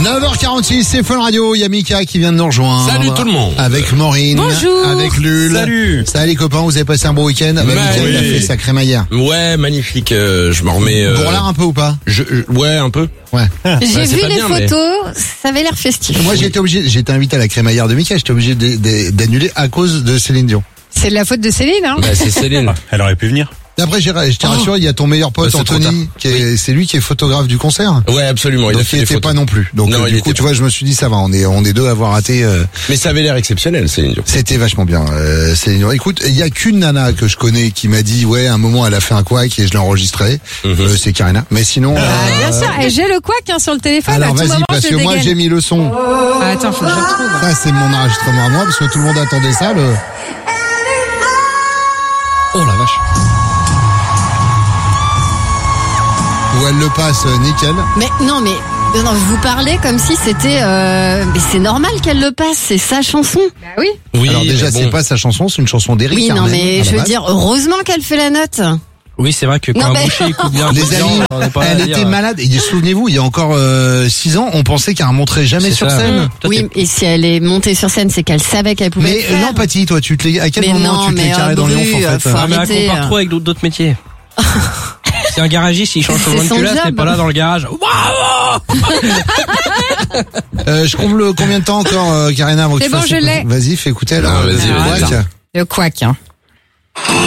9h46, c'est Fun Radio, il y a Mika qui vient de nous rejoindre. Salut tout le monde. Avec Maureen. Bonjour. Avec Lul. Salut. Ça les copains, vous avez passé un bon week-end? Mika, il a fait sa crémaillère. Ouais, magnifique, je me remets... Bourlard un peu ou pas? Ouais, un peu. Ouais. J'ai c'est vu pas les bien, photos, ça avait l'air festif. Moi j'étais invité à la crémaillère de Mika, j'étais obligé d'annuler à cause de Céline Dion. C'est de la faute de Céline, hein. Bah, c'est Céline. Elle aurait pu venir. Après, je te rassure, il y a ton meilleur pote Bah, c'est Anthony, c'est lui qui est photographe du concert. Ouais, absolument. Donc il était pas non plus. Donc Non, il du coup, était tu vois, je me suis dit ça va, on est deux à avoir raté. Mais ça avait l'air exceptionnel, Céline Dion. C'était vachement bien. Céline Dion. Écoute, il y a qu'une nana que je connais qui m'a dit ouais, à un moment elle a fait un couac et je l'ai enregistré. C'est Karina. Mais sinon. Bien sûr, et j'ai le couac sur le téléphone. Alors à tout vas-y, moment, parce je que le moi dégaine. j'ai mis le son. Ah, attends, faut que je le retrouve. Ça c'est mon enregistrement à moi parce que tout le monde attendait ça. Oh la vache. Où elle le passe nickel. Mais non, vous parlez comme si c'était. Mais c'est normal qu'elle le passe, c'est sa chanson. Bah oui. Oui, Alors déjà mais bon. c'est pas sa chanson, c'est une chanson d'Eric. Oui, non, Carmen, mais à je la veux base. dire, heureusement qu'elle fait la note. Oui, c'est vrai que quand Non, un mais- boucher coupe bien Les amis, elle était malade. Et souvenez-vous, il y a encore 6 ans, on pensait qu'elle remonterait jamais C'est sur ça. scène. Toi, Oui, et si elle est montée sur scène, c'est qu'elle savait qu'elle pouvait Mais le faire. non, Paty, toi, à quel Mais moment non, tu te mais l'es carré dans les Bru, ronces, en fait? faut Ah, mais elle arrêter. compare trop avec d'autres métiers. C'est un garagiste, il change C'est souvent de son culotte, job. c'est pas là dans le garage. Waouh. Je comble combien de temps encore, Karina, avant que C'est tu bon, fasses je écouter l'ai. Vas-y, fais écouter alors. Ah, vas-y, le vas-y. couac. Le couac, hein.